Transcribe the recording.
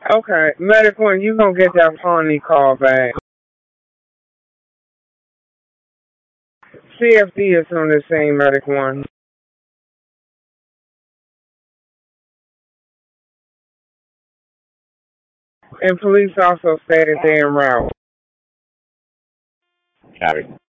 Okay, Medic One, you gonna get that Pawnee call back. CFD is on the same Medic One. And police also stated they en route. Copy.